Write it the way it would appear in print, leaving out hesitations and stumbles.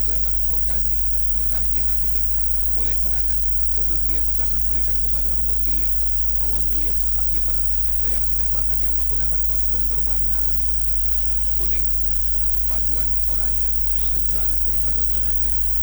lewat Bokasi saat ini boleh serangan, mundur dia ke belakang, berikan kepada Rowan Williams. Rowan Williams, sang kiper dari Afrika Selatan yang menggunakan kostum berwarna kuning paduan oranye dengan celana kuning paduan oranye.